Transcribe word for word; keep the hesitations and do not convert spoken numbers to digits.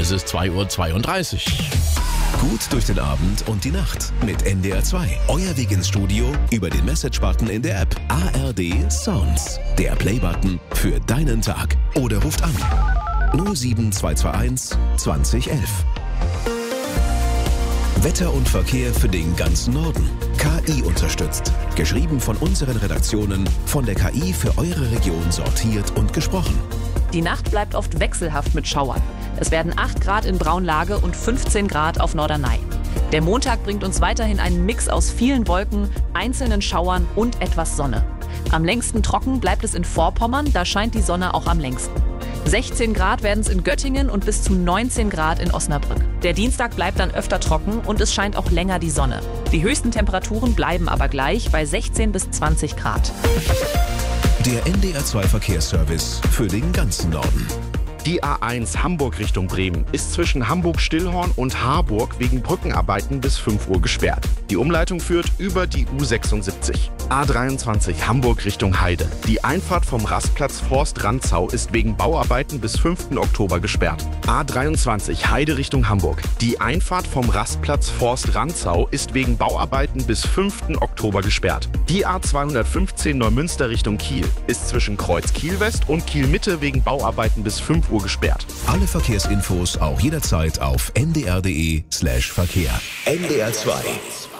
Es ist zwei Uhr zweiunddreißig. Gut durch den Abend und die Nacht mit N D R zwei. Euer Weg ins Studio über den Message-Button in der App. A R D Sounds. Der Play-Button für deinen Tag. Oder ruft an null sieben zwei zwei eins zwanzig elf. Wetter und Verkehr für den ganzen Norden. K I unterstützt. Geschrieben von unseren Redaktionen, von der K I für eure Region sortiert und gesprochen. Die Nacht bleibt oft wechselhaft mit Schauern. Es werden acht Grad in Braunlage und fünfzehn Grad auf Norderney. Der Montag bringt uns weiterhin einen Mix aus vielen Wolken, einzelnen Schauern und etwas Sonne. Am längsten trocken bleibt es in Vorpommern, da scheint die Sonne auch am längsten. sechzehn Grad werden es in Göttingen und bis zu neunzehn Grad in Osnabrück. Der Dienstag bleibt dann öfter trocken und es scheint auch länger die Sonne. Die höchsten Temperaturen bleiben aber gleich bei sechzehn bis zwanzig Grad. Der N D R zwei Verkehrsservice für den ganzen Norden. Die A eins Hamburg Richtung Bremen ist zwischen Hamburg-Stillhorn und Harburg wegen Brückenarbeiten bis fünf Uhr gesperrt. Die Umleitung führt über die U sechsundsiebzig. A dreiundzwanzig Hamburg Richtung Heide. Die Einfahrt vom Rastplatz Forst-Rantzau ist wegen Bauarbeiten bis fünften Oktober gesperrt. A dreiundzwanzig Heide Richtung Hamburg. Die Einfahrt vom Rastplatz Forst-Rantzau ist wegen Bauarbeiten bis fünften Oktober gesperrt. Die A zweihundertfünfzehn Neumünster Richtung Kiel ist zwischen Kreuz Kiel West und Kiel Mitte wegen Bauarbeiten bis fünf Uhr gesperrt. Alle Verkehrsinfos auch jederzeit auf n d r punkt d e slash Verkehr. N D R zwei.